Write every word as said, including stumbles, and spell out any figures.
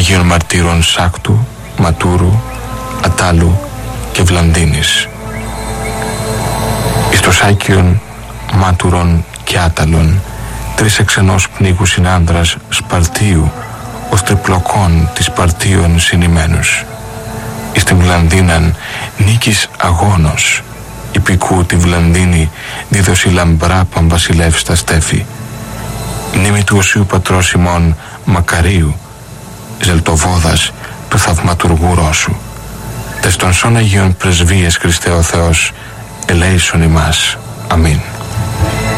Αγίων Μαρτύρων Σάκτου, Ματούρου, Ατάλου και Βλαντίνης. Εις το Σάκιον, Μάτουρον και Άταλον, τρεις εξ ενός πνίγου συνάνδρας Σπαρτίου, ως τριπλοκόν της Σπαρτίων συνημένους. Εις την Βλαντίναν νίκης αγώνος, υπηκού τη Βλαντίνη δίδωση λαμπρά παμβασιλεύ στα στέφη. Μνήμη του Οσίου Πατρός ημών Μακαρίου, ζελτοβόδας του θαυματουργού Ρώσου. Τες των σών Αγίων Πρεσβείες Χριστέ ο Θεός, ελέησον ημάς. Αμήν.